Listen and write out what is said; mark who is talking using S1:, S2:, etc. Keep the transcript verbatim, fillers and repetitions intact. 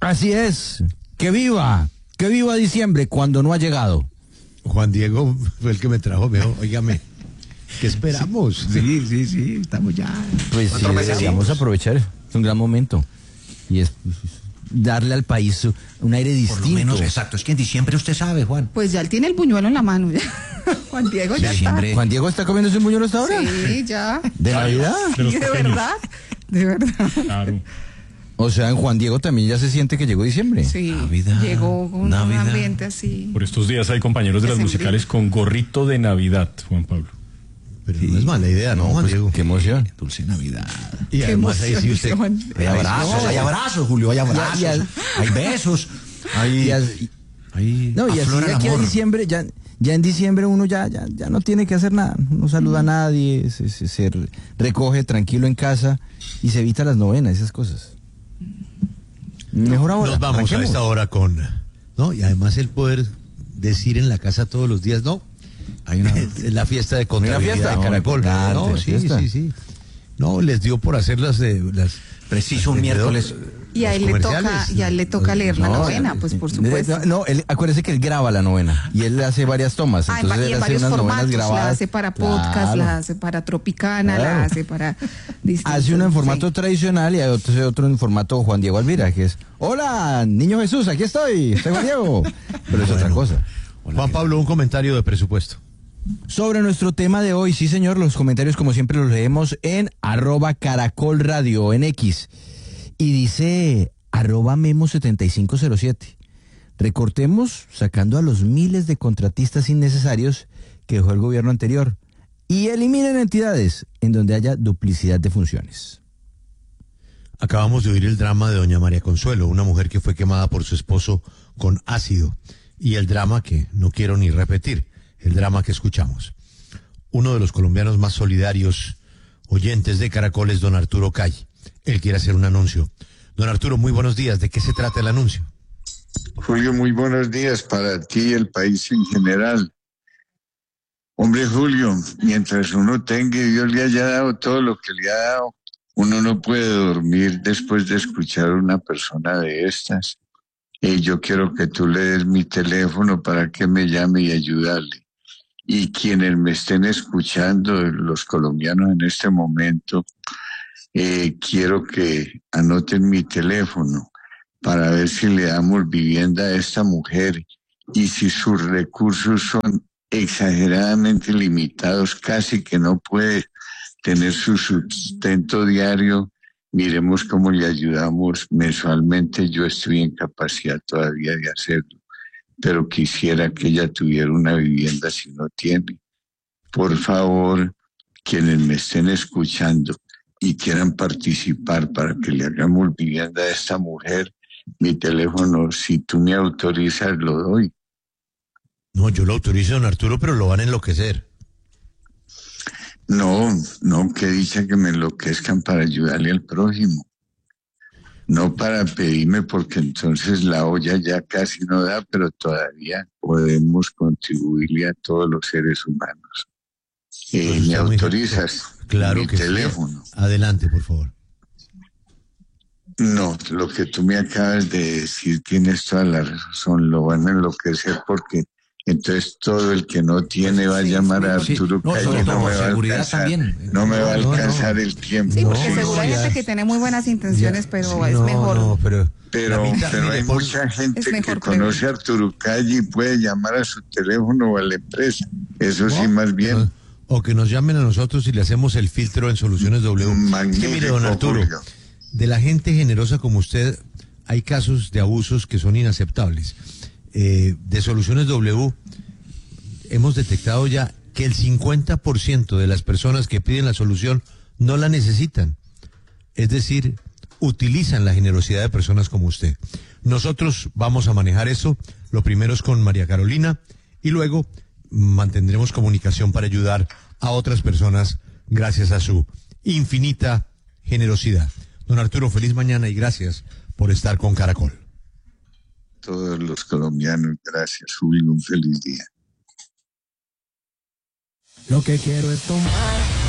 S1: Así es. Que viva, que viva diciembre cuando no ha llegado.
S2: Juan Diego fue el que me trajo, veo, óigame, ¿qué esperamos?
S3: Sí, sí, sí, estamos ya.
S1: Pues sí, vamos a aprovechar, es un gran momento. Y es darle al país un aire distinto.
S3: Por lo menos, exacto, es que en diciembre usted sabe, Juan.
S4: Pues ya él tiene el buñuelo en la mano. Ya. Juan Diego ya
S3: Diciembre.
S4: está.
S1: ¿Juan Diego está comiéndose un buñuelo hasta ahora?
S4: Sí, ya.
S1: ¿De Navidad?
S4: Sí, de verdad, de verdad.
S5: Claro.
S1: O sea, en Juan Diego también ya se siente que llegó diciembre.
S4: Sí,
S3: Navidad,
S4: llegó con
S3: Navidad.
S4: un ambiente así.
S5: Por estos días hay compañeros de las
S4: Decembrino.
S5: musicales con gorrito de Navidad, Juan Pablo.
S2: Pero no es mala idea, ¿no, Juan
S1: Pues,
S2: Diego?
S1: qué emoción.
S3: Dulce Navidad.
S2: Y
S4: Qué
S2: además ahí sí
S4: emoción,
S2: usted...
S4: Juan.
S3: Hay abrazos, hay abrazos, Julio, hay abrazos.
S1: Y al-
S3: Hay besos.
S1: Y
S3: Hay,
S1: as-
S3: hay
S1: no, y así
S3: aflora
S1: de
S3: el
S1: aquí a
S3: amor.
S1: diciembre, ya, ya en diciembre uno ya, ya, ya no tiene que hacer nada. No saluda a nadie, se, se, se re- recoge tranquilo en casa y se evita las novenas, esas cosas. Mejor ahora.
S2: Nos vamos a
S1: arranquemos.
S2: esta hora con... ¿no? Y además el poder decir en la casa todos los días, no,
S3: Hay una...
S2: es la fiesta de contabilidad
S1: fiesta?
S2: de Caracol.
S1: No,
S2: No,
S1: importante,
S2: sí,
S1: fiesta.
S2: sí, sí. No, les dio por hacer las... eh, las
S3: Preciso un
S2: las-
S3: miércoles.
S4: Y a
S2: los
S4: él le toca,
S2: comerciales.
S4: y a él le toca leer la
S1: No,
S4: novena, pues por supuesto.
S1: No, él, acuérdese que él graba la novena y él hace varias tomas.
S4: Ah, en,
S1: Entonces
S4: va- y
S1: él
S4: en
S1: hace
S4: varios
S1: unas novenas
S4: formatos, la
S1: grabadas.
S4: hace para podcast,
S1: Claro.
S4: la hace para Tropicana,
S1: Claro.
S4: la hace para distintos,
S1: Hace una en formato
S4: sí.
S1: tradicional y hay otro, otro en formato Juan Diego Alvira, que es, hola, niño Jesús, aquí estoy, soy Juan Diego. Pero es otra cosa.
S2: Juan Pablo, un comentario de presupuesto.
S1: Sobre nuestro tema de hoy, sí señor, los comentarios como siempre los leemos en arroba caracol radio en X. Y dice arroba memo setenta y cinco cero siete. Recortemos sacando a los miles de contratistas innecesarios que dejó el gobierno anterior y eliminen entidades en donde haya duplicidad de funciones.
S2: Acabamos de oír el drama de doña María Consuelo, una mujer que fue quemada por su esposo con ácido. Y el drama que no quiero ni repetir, el drama que escuchamos. Uno de los colombianos más solidarios oyentes de Caracol es don Arturo Calle. Él quiere hacer un anuncio. Don Arturo, muy buenos días. ¿De qué se trata el anuncio?
S6: Julio, muy buenos días para ti y el país en general. Hombre, Julio, mientras uno tenga y Dios le haya dado todo lo que le ha dado, uno no puede dormir después de escuchar a una persona de estas. Y yo quiero que tú le des mi teléfono para que me llame y ayudarle. Y quienes me estén escuchando, los colombianos en este momento, eh, quiero que anoten mi teléfono para ver si le damos vivienda a esta mujer y si sus recursos son exageradamente limitados, casi que no puede tener su sustento diario, miremos cómo le ayudamos mensualmente. Yo estoy en capacidad todavía de hacerlo, pero quisiera que ella tuviera una vivienda si no tiene. Por favor, quienes me estén escuchando y quieran participar para que le hagamos vivienda a esta mujer, mi teléfono, si tú me autorizas, lo doy.
S2: No, yo lo autorizo, don Arturo, pero lo van a enloquecer.
S6: No, no, que dicha que me enloquezcan para ayudarle al prójimo. No para pedirme, porque entonces la olla ya casi no da, pero todavía podemos contribuirle a todos los seres humanos. Eh,
S2: Pues
S6: ¿Me
S2: está muy
S6: autorizas?
S2: Claro
S6: mi
S2: que
S6: teléfono.
S2: sí. Adelante, por favor.
S6: No, lo que tú me acabas de decir tienes toda la razón, lo van a enloquecer porque entonces todo el que no tiene va a llamar a
S3: Sí,
S6: Arturo
S3: no,
S6: Calle,
S3: sobre
S6: no
S3: todo
S6: me va a
S3: seguridad
S6: alcanzar,
S3: también.
S6: no me va a
S2: No, no,
S6: alcanzar
S2: no.
S6: el tiempo.
S4: Sí, porque
S2: No,
S4: seguro hay
S2: ya.
S4: gente que tiene muy buenas intenciones, pero es
S2: no,
S4: mejor.
S2: No, pero,
S6: Pero,
S2: la mitad,
S6: pero
S2: mire,
S6: hay
S2: por-
S6: mucha gente
S4: es
S6: que
S4: mejor
S6: conoce a Arturo Calle y puede llamar a su teléfono o a la empresa. Eso sí,
S2: ¿no?
S6: más
S2: Que
S6: bien.
S2: nos- o que nos llamen a nosotros y le hacemos el filtro en Soluciones W. Es que
S6: Magnífico,
S2: mire, don Arturo,
S6: Julio.
S2: de la gente generosa como usted, hay casos de abusos que son inaceptables. Eh, de Soluciones W, hemos detectado ya que el cincuenta por ciento de las personas que piden la solución no la necesitan. Es decir, utilizan la generosidad de personas como usted. Nosotros vamos a manejar eso. Lo primero es con María Carolina y luego mantendremos comunicación para ayudar a otras personas gracias a su infinita generosidad. Don Arturo, feliz mañana y gracias por estar con Caracol.
S6: Todos los colombianos, gracias, Julio, un feliz día.
S7: Lo que quiero es tomar